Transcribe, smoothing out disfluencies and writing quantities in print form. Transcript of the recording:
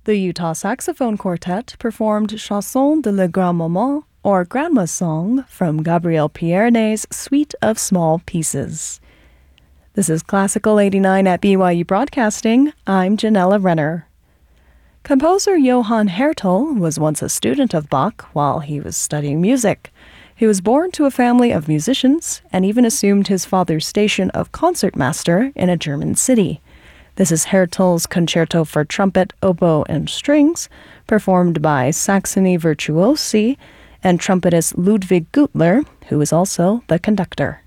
The Utah Saxophone Quartet performed Chanson de la Grand-Maman, or Grandma's Song, from Gabriel Piernet's Suite of Small Pieces. This is Classical 89 at BYU Broadcasting. I'm Janella Renner. Composer Johann Hertel was once a student of Bach while he was studying music. He was born to a family of musicians and even assumed his father's station of concertmaster in a German city. This is Hertel's Concerto for Trumpet, Oboe, and Strings, performed by Saxony Virtuosi and trumpetist Ludwig Gutler, who is also the conductor.